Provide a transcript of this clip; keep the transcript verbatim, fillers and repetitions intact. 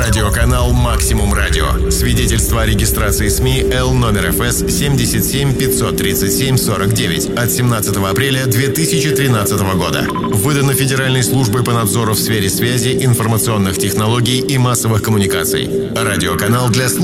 Радиоканал «Максимум Радио». Свидетельство о регистрации СМИ Л номер эф эс семьдесят семь пятьсот тридцать семь сорок девять от семнадцатого апреля две тысячи тринадцатого года. Выдано Федеральной службой по надзору в сфере связи, информационных технологий и массовых коммуникаций. Радиоканал для